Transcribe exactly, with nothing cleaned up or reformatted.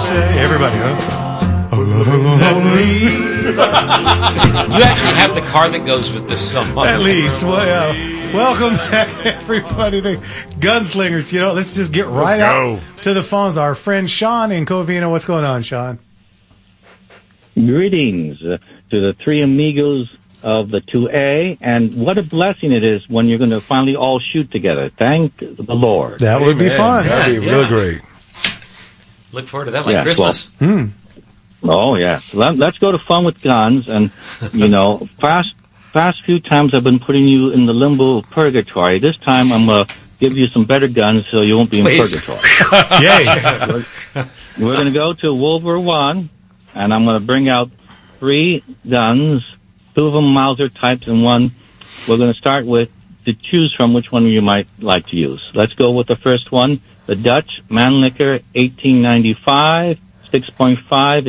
say. Everybody, huh? You actually have the car that goes with this song. At least. Well, yeah. Welcome back, everybody, to Gunslingers. You know, let's just get right out to the phones. Our friend Sean in Covina. What's going on, Sean? Greetings uh, to the three amigos of the two A, and what a blessing it is when you're going to finally all shoot together. Thank the Lord. That would be fun. Yeah, That'd be yeah. real great. Look forward to that like yeah, Christmas. Well, hmm. Oh, yeah. Let, let's go to fun with guns, and, you know, past, past few times I've been putting you in the limbo of purgatory. This time I'm going to give you some better guns so you won't be Please. in purgatory. Yay. We're, we're going to go to World War One, and I'm going to bring out three guns, two of them Mauser types, and one we're going to start with to choose from which one you might like to use. Let's go with the first one, the Dutch Mannlicher eighteen ninety-five, six point five